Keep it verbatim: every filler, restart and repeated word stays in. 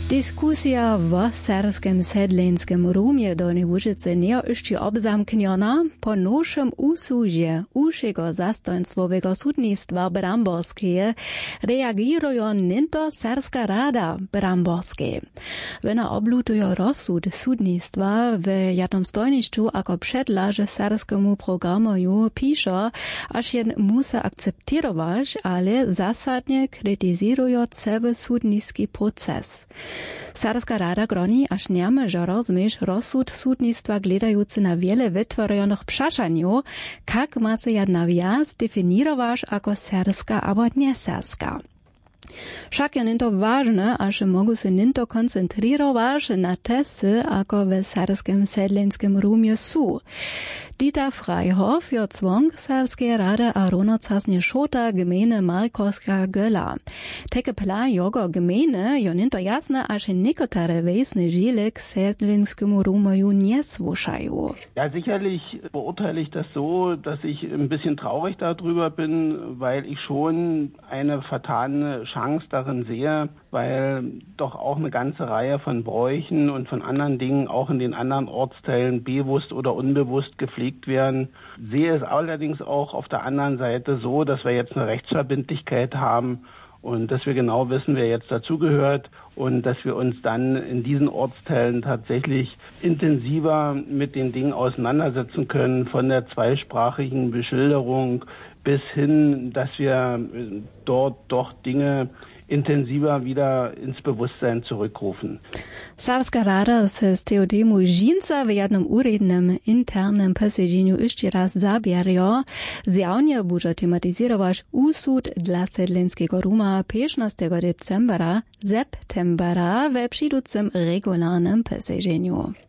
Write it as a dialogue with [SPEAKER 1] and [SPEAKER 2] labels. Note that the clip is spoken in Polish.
[SPEAKER 1] Dyskusja w serskim sedlenskim rumie do Łużycy nie jeszcze obzamkniona. Po nowszym usudzie uszego zastońcowego sudnictwa bramborskie reagirują ninto Serska Rada Bramborskie. Wena oblutują rozsud sudnictwa w jednym stojniszczu jako przedlarze serskiemu programu pisze, aż jen musa akceptować, ale zasadnie krytyzują cały sudnicki proces. Serska Rada groni, aż niemy, że rozumiesz rozsud sudnictwa gledający na wiele wytworzonych przeszaniów, jak ma się jedna wjazd definiować jako serska albo nie serska. Však je ninto ważne, aż mogą się ninto koncentrować na testy, jako w serskim sedlenskim rumie są. Dieter Freihof je zwong Serskiej Rady a runocasnie szota gminy Markowska Göla. Teke pla jogo gminy je ninto jasne, aż niekotare wesne žile k sedlenskiemu rumoju nie słuchają.
[SPEAKER 2] Ja, sicherlich beurteile ich das so, dass ich ein bisschen traurig darüber bin, weil ich schon eine vertane Chance darin sehe, weil doch auch eine ganze Reihe von Bräuchen und von anderen Dingen auch in den anderen Ortsteilen bewusst oder unbewusst gepflegt werden. Sehe es allerdings auch auf der anderen Seite so, dass wir jetzt eine Rechtsverbindlichkeit haben und dass wir genau wissen, wer jetzt dazugehört und dass wir uns dann in diesen Ortsteilen tatsächlich intensiver mit den Dingen auseinandersetzen können, von der zweisprachigen Beschilderung bis hin, dass wir dort doch Dinge intensiver wieder ins Bewusstsein zurückrufen.
[SPEAKER 1] Serska Rada se z teodemu žinca v jednom urednem internem posiedzeniu jeszcze raz zabierjo. Zjavnie bude tematizirować usud dla sedlenskiego ruma piętnastego decembra, septembra w przyjducym regularnym posiedzeniu.